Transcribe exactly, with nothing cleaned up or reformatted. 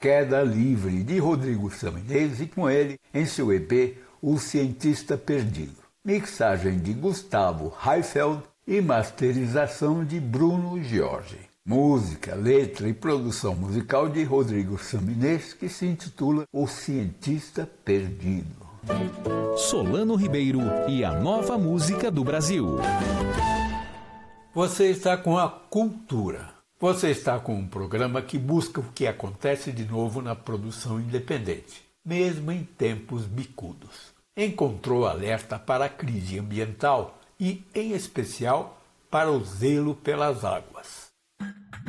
Queda Livre, de Rodrigo Saminez, e com ele, em seu E P, O Cientista Perdido. Mixagem de Gustavo Heifeld e masterização de Bruno Jorge. Música, letra e produção musical de Rodrigo Saminez, que se intitula O Cientista Perdido. Solano Ribeiro e a nova música do Brasil. Você está com a Cultura. Você está com um programa que busca o que acontece de novo na produção independente, mesmo em tempos bicudos. Encontrou alerta para a crise ambiental e, em especial, para o zelo pelas águas.